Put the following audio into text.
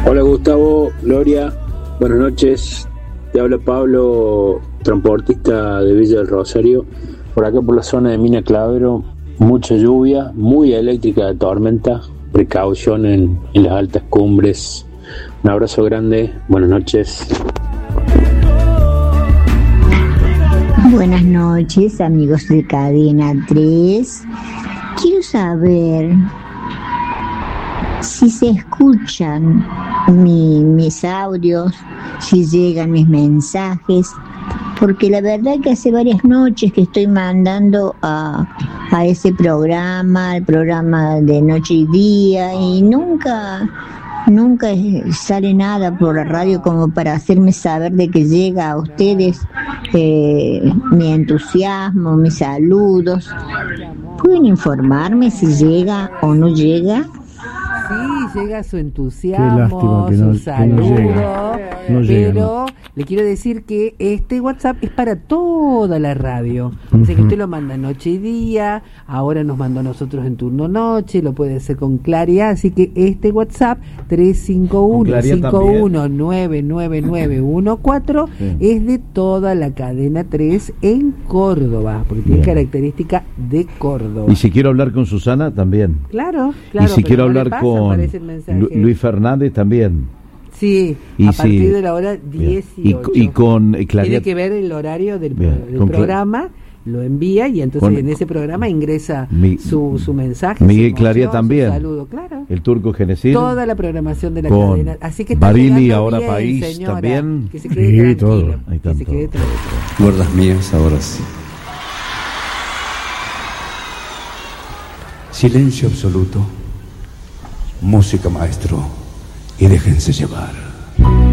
Hola Gustavo, Gloria, buenas noches. Te habla Pablo, transportista de Villa del Rosario. Por acá por la zona de Mina Clavero, mucha lluvia, muy eléctrica de tormenta. Precaución en las altas cumbres. Un abrazo grande, buenas noches. Buenas noches, amigos de Cadena 3. Quiero saber si se escuchan mis audios, si llegan mis mensajes, porque la verdad que hace varias noches que estoy mandando a ese programa, el programa de Noche y Día, y nunca sale nada por la radio como para hacerme saber de que llega a ustedes mi entusiasmo, mis saludos. ¿Pueden informarme si llega o no llega? Sí, llega su entusiasmo, su saludo, pero le quiero decir que este WhatsApp es para toda la radio. Así que usted lo manda noche y día, ahora nos mandó a nosotros en turno noche, lo puede hacer con claridad, así que este WhatsApp 351-5199914 es de toda la cadena 3 en Córdoba, porque tiene característica de Córdoba. Y si quiero hablar con Susana, también. Claro. Y si quiero hablar con Luis Fernández, también. Sí, y a partir de la hora 18. Y con Claria. Tiene que ver el horario del programa, lo envía y entonces en ese programa ingresa su mensaje. Miguel Claria también. Su saludo, claro. El Turco Genocid. Toda la programación de la cadena. Así que Barili, ahora bien, País, señora, también. Que se quede tranquilo. Ahí que se quede tranquilo. Guardas mías, ahora sí. Silencio absoluto. Música, maestro, y déjense llevar.